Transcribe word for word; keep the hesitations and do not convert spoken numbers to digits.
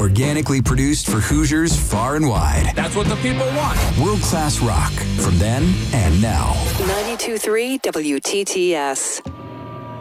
Organically produced for Hoosiers far and wide. That's what the people want. World-class rock from then and now. ninety-two point three W T T S.